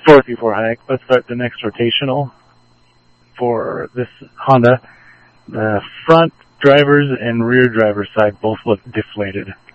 434 Hayek. Let's start the next rotational for this Honda. The front driver's and rear driver's side both look deflated.